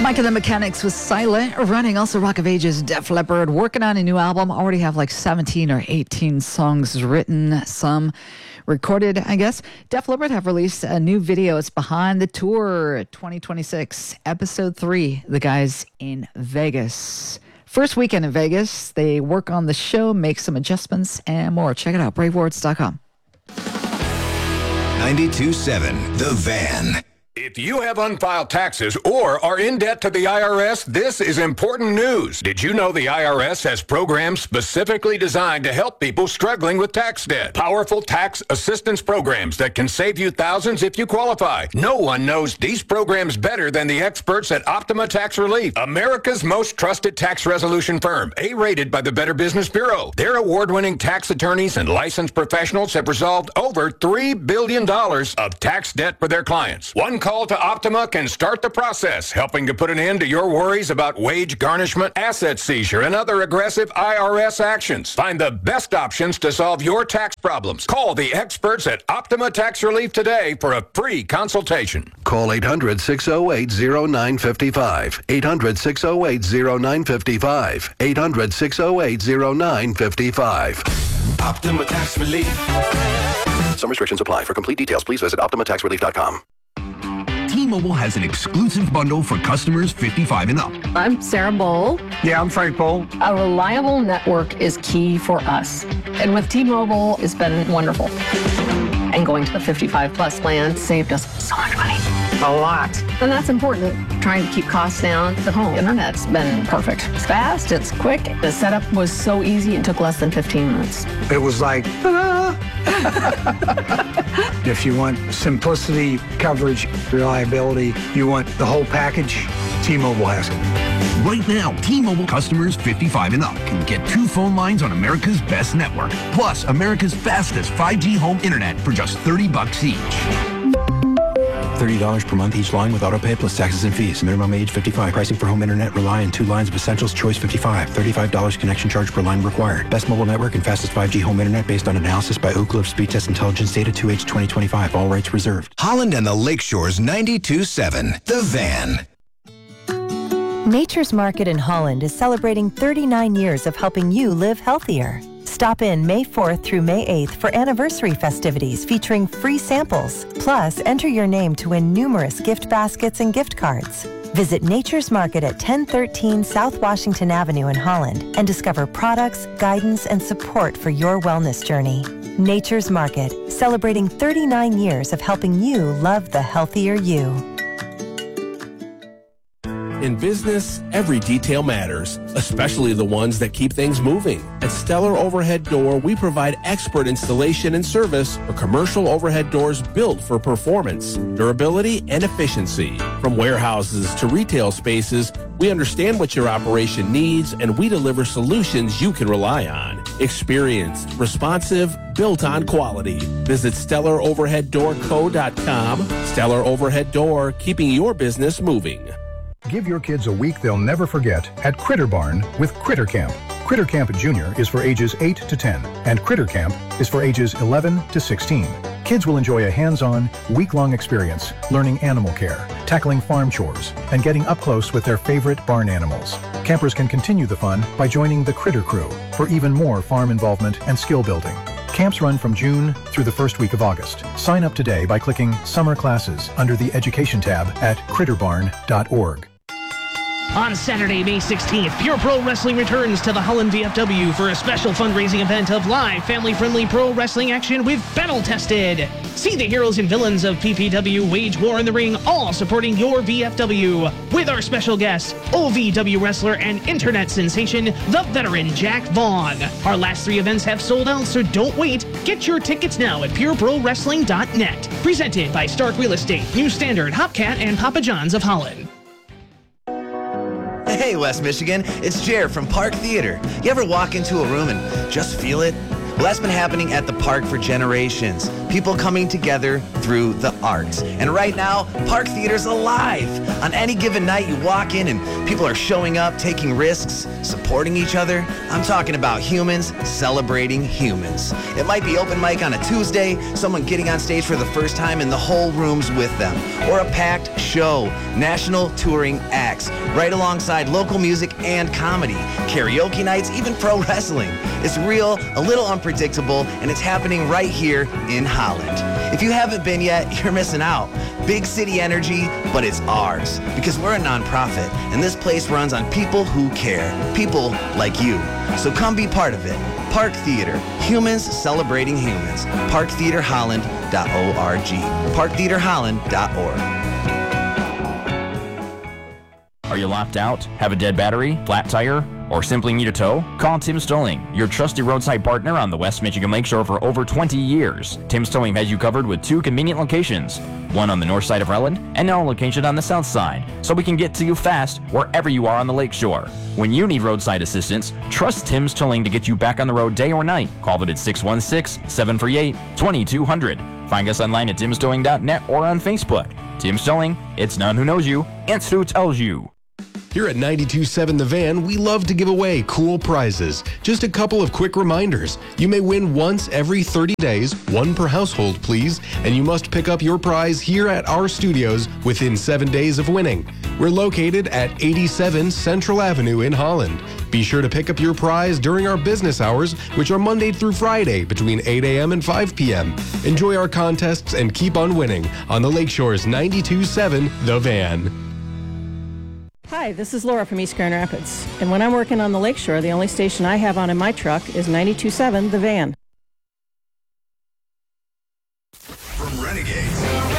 Mike and the Mechanics was Silent Running. Also, Rock of Ages, Def Leppard, working on a new album. Already have like 17 or 18 songs written, some recorded, I guess. Def Leppard have released a new video. It's Behind the Tour 2026, Episode 3, The Guys in Vegas. First weekend in Vegas. They work on the show, make some adjustments, and more. Check it out, bravewords.com. 92.7 The Van. If you have unfiled taxes or are in debt to the IRS, this is important news. Did you know the IRS has programs specifically designed to help people struggling with tax debt? Powerful tax assistance programs that can save you thousands if you qualify. No one knows these programs better than the experts at Optima Tax Relief, America's most trusted tax resolution firm, A-rated by the Better Business Bureau. Their award-winning tax attorneys and licensed professionals have resolved over $3 billion of tax debt for their clients. One call to Optima can start the process, helping to put an end to your worries about wage garnishment, asset seizure, and other aggressive IRS actions. Find the best options to solve your tax problems. Call the experts at Optima Tax Relief today for a free consultation. Call 800-608-0955. 800-608-0955. 800-608-0955. Optima Tax Relief. Some restrictions apply. For complete details, please visit OptimaTaxRelief.com. T-Mobile has an exclusive bundle for customers 55 and up. I'm Sarah Bowl. Yeah, I'm Frank Bowl. A reliable network is key for us. And with T-Mobile, it's been wonderful. And going to the 55 plus plan saved us so much money. A lot. And that's important. Trying to keep costs down. The home internet's been perfect. It's fast, it's quick. The setup was so easy, it took less than 15 minutes. It was like, if you want simplicity, coverage, reliability, you want the whole package, T-Mobile has it. Right now, T-Mobile customers 55 and up can get 2 phone lines on America's best network, plus America's fastest 5G home internet for just $30 each. $30 per month each line with autopay plus taxes and fees. Minimum age 55. Pricing for home internet rely on 2 lines of Essentials Choice 55. $35 connection charge per line required. Best mobile network and fastest 5G home internet based on analysis by Oak Cliff Speed Test Intelligence data 2H 2025. All rights reserved. Holland and the Lakeshores 92.7 The Van. Nature's Market in Holland is celebrating 39 years of helping you live healthier. Stop in May 4th through May 8th for anniversary festivities featuring free samples. Plus, enter your name to win numerous gift baskets and gift cards. Visit Nature's Market at 1013 South Washington Avenue in Holland and discover products, guidance, and support for your wellness journey. Nature's Market, celebrating 39 years of helping you love the healthier you. In business, every detail matters, especially the ones that keep things moving. At Stellar Overhead Door, we provide expert installation and service for commercial overhead doors built for performance, durability, and efficiency. From warehouses to retail spaces, we understand what your operation needs, and we deliver solutions you can rely on. Experienced, responsive, built on quality. Visit StellarOverheadDoorCo.com. Stellar Overhead Door, keeping your business moving. Give your kids a week they'll never forget at Critter Barn with Critter Camp. Critter Camp Junior is for ages 8 to 10, and Critter Camp is for ages 11 to 16. Kids will enjoy a hands-on, week-long experience learning animal care, tackling farm chores, and getting up close with their favorite barn animals. Campers can continue the fun by joining the Critter Crew for even more farm involvement and skill building. Camps run from June through the first week of August. Sign up today by clicking Summer Classes under the Education tab at critterbarn.org. On Saturday, May 16th, Pure Pro Wrestling returns to the Holland VFW for a special fundraising event of live, family-friendly pro wrestling action with Battle Tested. See the heroes and villains of PPW wage war in the ring, all supporting your VFW. With our special guest, OVW wrestler and internet sensation, the veteran Jack Vaughn. Our last 3 events have sold out, so don't wait. Get your tickets now at pureprowrestling.net. Presented by Stark Real Estate, New Standard, Hopcat, and Papa John's of Holland. Hey, West Michigan, it's Jer from Park Theater. You ever walk into a room and just feel it? Well, that's been happening at the park for generations. people coming together through the arts. And right now, Park Theater's alive. On any given night, you walk in and people are showing up, taking risks, supporting each other. I'm talking about humans celebrating humans. It might be open mic on a Tuesday, someone getting on stage for the first time and the whole room's with them. Or a packed show, national touring acts, right alongside local music and comedy, karaoke nights, even pro wrestling. It's real, a little unpredictable, and it's happening right here in Holland. If you haven't been yet, you're missing out. Big city energy, but it's ours because we're a nonprofit and this place runs on people who care, people like you. So come be part of it. Park Theater, humans celebrating humans. ParkTheaterHolland.org. ParkTheaterHolland.org. Are you locked out? Have a dead battery? Flat tire? Or simply need a tow? Call Tim's Towing, your trusty roadside partner on the West Michigan Lakeshore for over 20 years. Tim's Towing has you covered with 2 convenient locations, one on the north side of Relland and now a location on the south side, so we can get to you fast wherever you are on the lakeshore. When you need roadside assistance, trust Tim's Towing to get you back on the road day or night. Call them at 616-738-2200. Find us online at timstowing.net or on Facebook. Tim's Towing, it's none who knows you, it's who tells you. Here at 92.7 The Van, we love to give away cool prizes. Just a couple of quick reminders. You may win once every 30 days, one per household, please, and you must pick up your prize here at our studios within 7 days of winning. We're located at 87 Central Avenue in Holland. Be sure to pick up your prize during our business hours, which are Monday through Friday between 8 a.m. and 5 p.m. Enjoy our contests and keep on winning on the Lakeshore's 92.7 The Van. Hi, this is Laura from East Grand Rapids. And when I'm working on the Lakeshore, the only station I have on in my truck is 92.7 The Van.